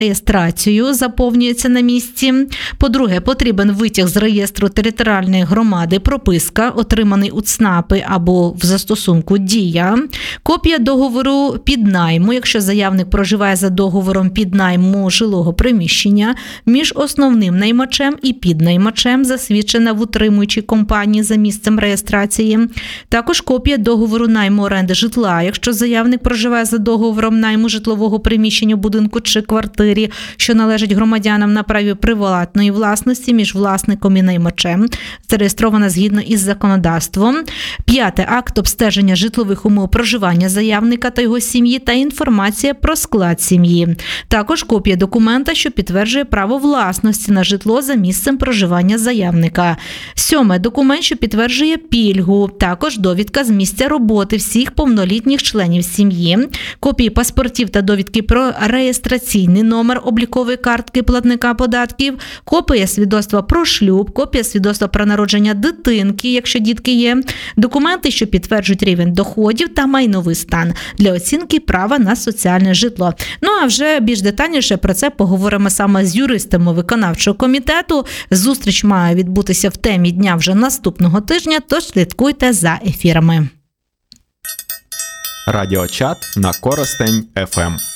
реєстрацію, заповнюється на місці. По-друге, потрібен витяг з реєстру територіальної громади, прописка, отриманий у ЦНАПі або в застосунку «Дія», копія договору піднайму, якщо заявник проживає за договором піднайму жилого приміщення між основним наймачем і піднаймачем, засвідчена в утримуючій компанії за місцем реєстрації. Також копія договору найму оренди житла, якщо заявник проживає за договором найму житлового приміщення, будинку чи квартири, що належить громадянам на праві приватної власності між власником і наймачем, зареєстрована згідно із законодавством. 5. Акт обстеження житлових умов проживання заявника та його сім'ї та інформація про склад сім'ї. Також копія документа, що підтверджує право власності на житло за місцем проживання заявника. 7. Документ, що підтверджує пільгу. Також довідка з місця роботи всіх повнолітніх членів сім'ї. Копії паспортів та довідки про реєстраційний номер облікової картки платника податків, копія свідоцтва про шлюб, копія свідоцтва про народження дитинки, якщо дітки є, документи, що підтверджують рівень доходів та майновий стан для оцінки права на соціальне житло. Ну а вже більш детальніше про це поговоримо саме з юристами виконавчого комітету. Зустріч має відбутися в темі дня вже наступного тижня, тож слідкуйте за ефірами. Радіочат на Коростень ФМ.